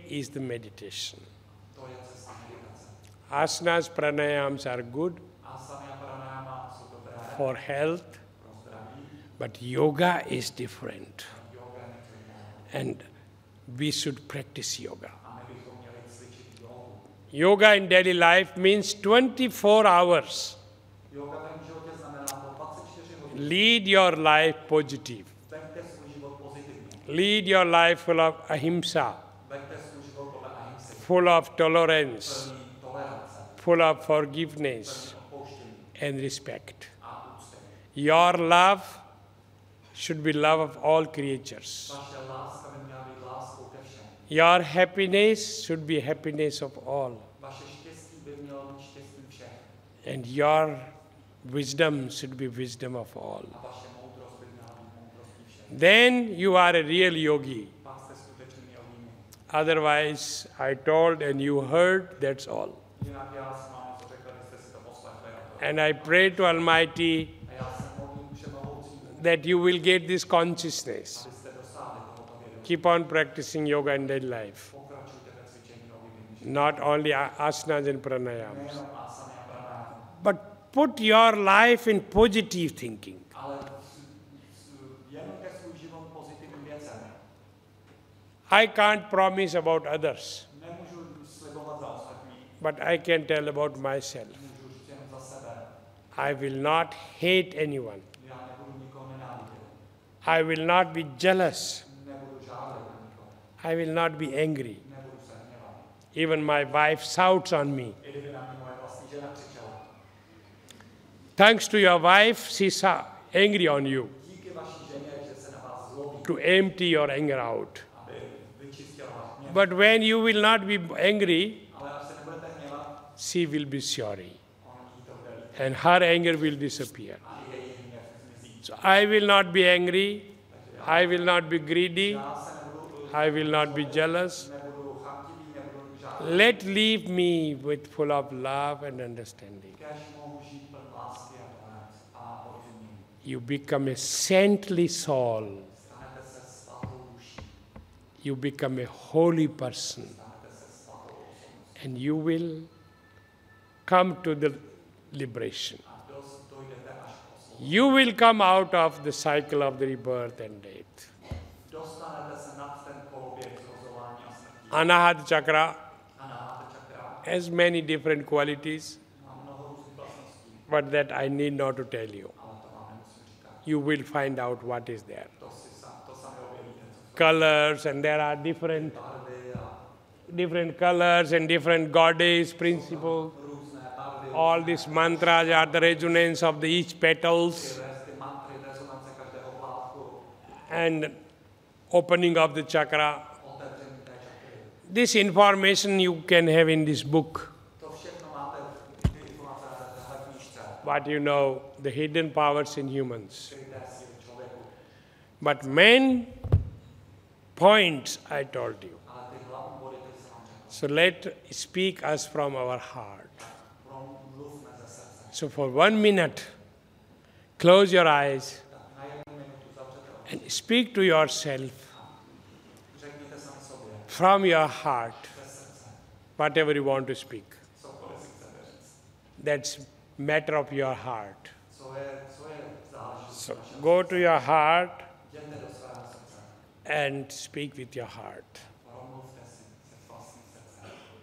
is the meditation. To je cesta meditace. Asanas, pranayams are good Asany a pranayama jsou dobré for health, pro zdraví, but yoga is different. yoga je něco jiného. And we should practice yoga. A my bychom měli cvičit jogu. Yoga in daily life means 24 hours. Yoga v mém životě znamená to 24 hodin. Lead your life positive. Veďte svůj život pozitivně. Lead your life full of ahimsa, Veďte svůj život podle ahimsy. full of tolerance, Plný tolerance, full of forgiveness plný odpouštění and respect. a úcty. Your love should be love of all creatures. Vaše láska by měla být láskou ke všem. Your happiness should be happiness of all. Vaše štěstí by mělo být štěstím všech. And your wisdom should be wisdom of all. A vaše moudrost by měla být moudrostí všech. Then you are a real yogi. Pak jste skutečnými jogíny. Otherwise, I told and you heard, that's all. Jinak já jsem vám něco řekl, vy jste si to poslechli. A to- And I pray to Almighty A já se modlím všemohoucímu, that you will get this consciousness. abyste dosáhli tohoto vědomí. Keep on practicing yoga in daily life. Pokračujte ve cvičení jogy v jiném životě. Not only asanas and pranayams. Nejenom asany a pranayama, But put your life in positive thinking. ale věnujte svůj život pozitivním věcem. I can't promise about others, Nemůžu slibovat za ostatní, but I can tell about myself. můžu říct jen za sebe. I will not hate anyone. Já nebudu nikoho nenávidět, I will not be jealous. nebudu žádat na nikoho, I will not be angry. nebudu se hněvat. Even my wife shouts on me. I kdyby na mě moje vlastní žena křičela. Thanks to your wife, she's angry on you Díky vaší ženě, že se na vás zlobí, to empty your anger out. aby vyčistila váš hněv. But when you will not be angry, Ale až se nebudete hněvat, she will be sorry. on jí to bude líto And her anger will disappear. a její hněv zmizí. So I will not be angry. I will not be greedy. Já se nebudu, I will not be jealous. nebudu chamtivý, nebudu žádat. Let leave me with full of love and understanding. Kéž mohu žít pln lásky a tolerance a porozumění. You become a saintly soul. Stanete se svatou duší, You become a holy person. stanete se svatou osobností And you will come to the liberation. a dojdete až k oslovu. You will come out of the cycle of the rebirth and death. Dostanete se nad ten koloběh zrozování a smrti. Anahata chakra Anahata čakra has many different qualities, má mnoho různých vlastností, but that I need not to tell you. ale to vám nemusím říkat. You will find out what is there. To sami objevíte, co Colors, and there are different barvy a colors and different goddess principles. různé barvy, All these mantras are the resonance of the each petals ty mantry, rezonance každého plátku, and opening of the chakra. otevření té čakry. This information you can have in this book. To všechno máte, ty informace v téhle knížce, What you know, the hidden powers in humans. skryté síly člověku. But main points I told you. Ale ty hlavní body, ty jsem vám řekl. So let speak us from our heart. Promluvme ze srdce. So for 1 minute, close your eyes Tak na 1 minutu zavřete oči. and speak to yourself Řekněte sami sobě, from your heart ze srdce, whatever you want to speak. cokoliv si chcete říct. That's matter of your heart. Co je záležitost So vašeho go to your heart Jděte do svého srdce and speak with your heart.